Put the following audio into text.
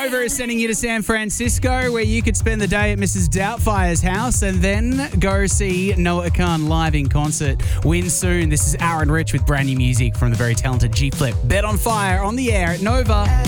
Nova is sending you to San Francisco, where you could spend the day at Mrs. Doubtfire's house and then go see Noah Khan live in concert. Win soon. This is Aaron Rich with brand new music from the very talented G Flip. Bet on Fire on the air at Nova.